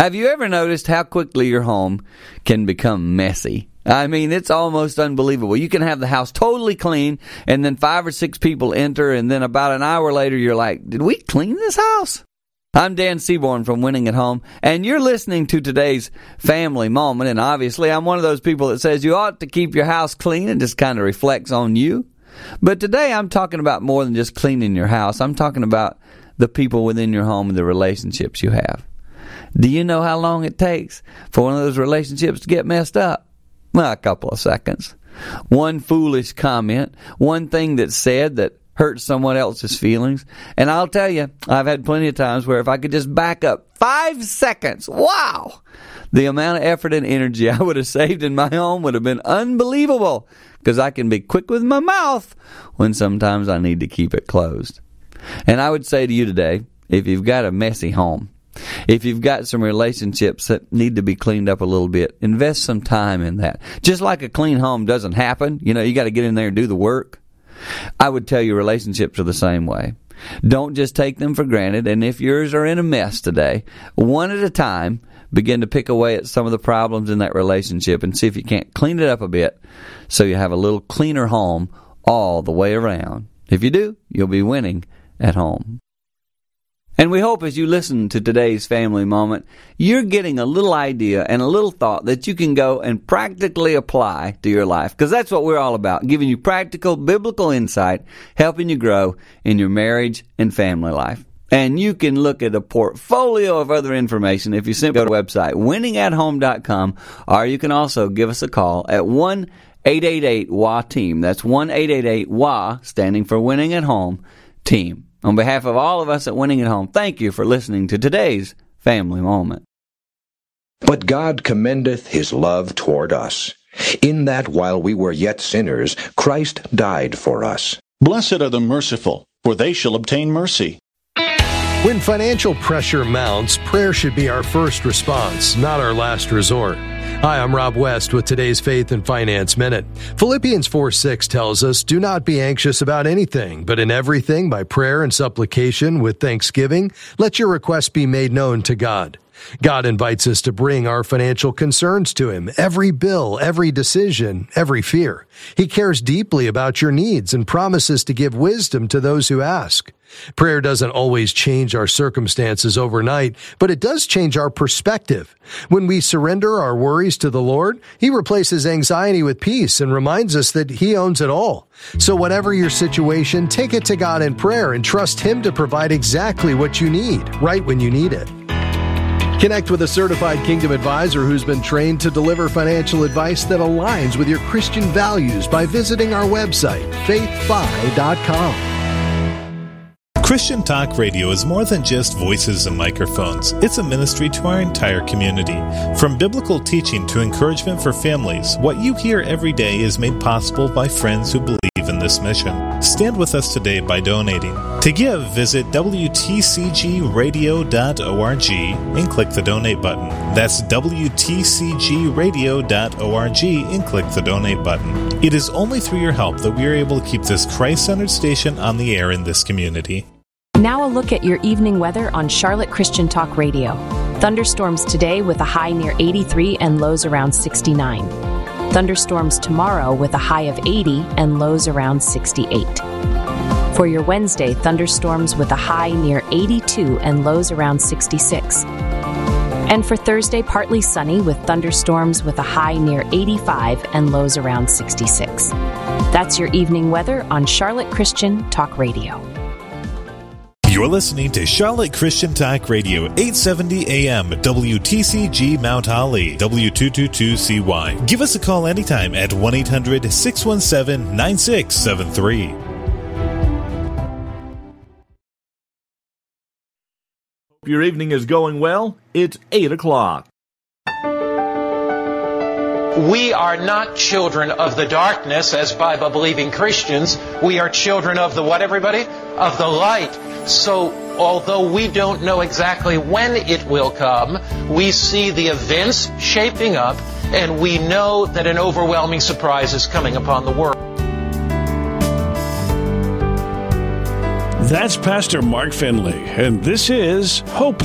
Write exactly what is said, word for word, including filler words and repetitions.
Have you ever noticed how quickly your home can become messy? I mean, it's almost unbelievable. You can have the house totally clean, and then five or six people enter, and then about an hour later, you're like, did we clean this house? I'm Dan Seaborn from Winning at Home, and you're listening to today's Family Moment, and obviously I'm one of those people that says you ought to keep your house clean and just kind of reflects on you. But today I'm talking about more than just cleaning your house. I'm talking about the people within your home and the relationships you have. Do you know how long it takes for one of those relationships to get messed up? Well, a couple of seconds. One foolish comment, one thing that's said that hurts someone else's feelings. And I'll tell you, I've had plenty of times where if I could just back up five seconds, wow, the amount of effort and energy I would have saved in my home would have been unbelievable, because I can be quick with my mouth when sometimes I need to keep it closed. And I would say to you today, if you've got a messy home, if you've got some relationships that need to be cleaned up a little bit, invest some time in that. Just like a clean home doesn't happen, you know, you got to get in there and do the work. I would tell you relationships are the same way. Don't just take them for granted, and if yours are in a mess today, one at a time, begin to pick away at some of the problems in that relationship and see if you can't clean it up a bit so you have a little cleaner home all the way around. If you do, you'll be winning at home. And we hope as you listen to today's Family Moment, you're getting a little idea and a little thought that you can go and practically apply to your life. Because that's what we're all about, giving you practical biblical insight, helping you grow in your marriage and family life. And you can look at a portfolio of other information if you simply go to our website, winning at home dot com, or you can also give us a call at one eight eight eight W A team. That's one eight eight eight W A, standing for Winning at Home, team. On behalf of all of us at Winning at Home, thank you for listening to today's Family Moment. But God commendeth his love toward us, in that while we were yet sinners, Christ died for us. Blessed are the merciful, for they shall obtain mercy. When financial pressure mounts, prayer should be our first response, not our last resort. Hi, I'm Rob West with today's Faith and Finance Minute. Philippians four six tells us, do not be anxious about anything, but in everything by prayer and supplication with thanksgiving, let your requests be made known to God. God invites us to bring our financial concerns to Him, every bill, every decision, every fear. He cares deeply about your needs and promises to give wisdom to those who ask. Prayer doesn't always change our circumstances overnight, but it does change our perspective. When we surrender our worries to the Lord, He replaces anxiety with peace and reminds us that He owns it all. So whatever your situation, take it to God in prayer and trust Him to provide exactly what you need, right when you need it. Connect with a certified Kingdom advisor who's been trained to deliver financial advice that aligns with your Christian values by visiting our website, faith fi dot com. Christian Talk Radio is more than just voices and microphones. It's a ministry to our entire community. From biblical teaching to encouragement for families, what you hear every day is made possible by friends who believe in this mission. Stand with us today by donating. To give, visit W T C G radio dot org and click the donate button. That's W T C G radio dot org and click the donate button. It is only through your help that we are able to keep this Christ-centered station on the air in this community. Now a look at your evening weather on Charlotte Christian Talk Radio. Thunderstorms today with a high near eighty-three and lows around sixty-nine. Thunderstorms tomorrow with a high of eighty and lows around sixty-eight. For your Wednesday, thunderstorms with a high near eighty-two and lows around sixty-six. And for Thursday, partly sunny with thunderstorms with a high near eighty-five and lows around sixty-six. That's your evening weather on Charlotte Christian Talk Radio. You're listening to Charlotte Christian Talk Radio, eight seventy A M, W T C G Mount Holly, W two twenty-two C Y. Give us a call anytime at one eight hundred six one seven nine six seven three. Hope your evening is going well. It's eight o'clock. We are not children of the darkness as Bible-believing Christians. We are children of the what, everybody? Of the light. So, although we don't know exactly when it will come, we see the events shaping up, and we know that an overwhelming surprise is coming upon the world. That's Pastor Mark Finley, and this is Hope